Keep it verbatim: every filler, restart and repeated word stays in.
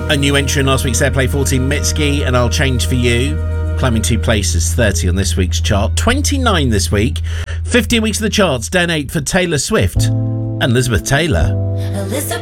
A new entry in last week's Airplay fourteen, Mitski and I'll Change For You. Climbing two places, thirty on this week's chart. twenty-nine this week. fifteen weeks of the charts, down eight for Taylor Swift and Elizabeth Taylor. Elizabeth.